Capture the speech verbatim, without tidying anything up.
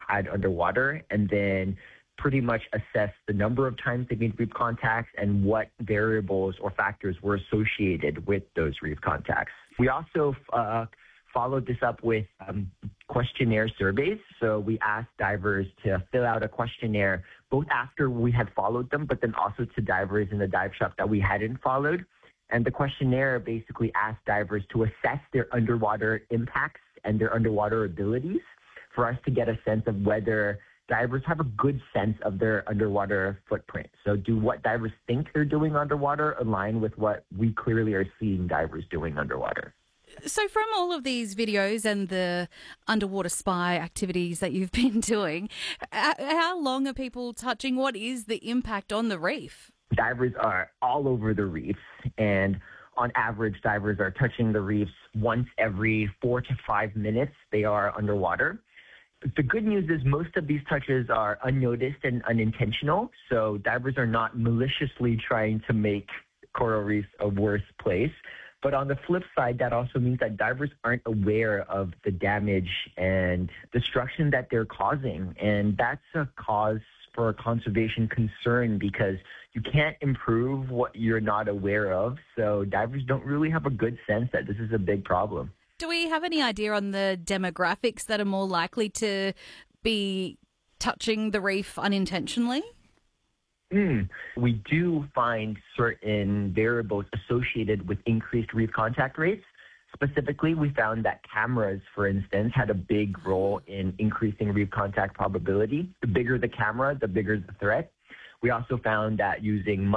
had underwater, and then pretty much assess the number of times they made reef contacts and what variables or factors were associated with those reef contacts. We also uh, followed this up with um, questionnaire surveys. So we asked divers to fill out a questionnaire both after we had followed them, but then also to divers in the dive shop that we hadn't followed. And the questionnaire basically asked divers to assess their underwater impacts and their underwater abilities for us to get a sense of whether divers have a good sense of their underwater footprint. So do what divers think they're doing underwater align with what we clearly are seeing divers doing underwater? So from all of these videos and the underwater spy activities that you've been doing, how long are people touching? What is the impact on the reef? Divers are all over the reefs, and on average, divers are touching the reefs once every four to five minutes they are underwater. The good news is most of these touches are unnoticed and unintentional, so divers are not maliciously trying to make coral reefs a worse place. But on the flip side, that also means that divers aren't aware of the damage and destruction that they're causing, and that's a cause for a conservation concern because you can't improve what you're not aware of, so divers don't really have a good sense that this is a big problem. Do we have any idea on the demographics that are more likely to be touching the reef unintentionally? Mm. We do find certain variables associated with increased reef contact rates. Specifically, we found that cameras, for instance, had a big role in increasing reef contact probability. The bigger the camera, the bigger the threat. We also found that using